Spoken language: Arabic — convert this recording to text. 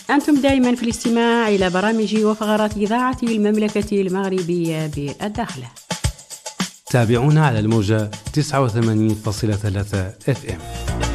أنتم دائما في الاستماع إلى برامج وفقرات إذاعة المملكة المغربية بالداخلة. تابعونا على الموجة 89.3 FM.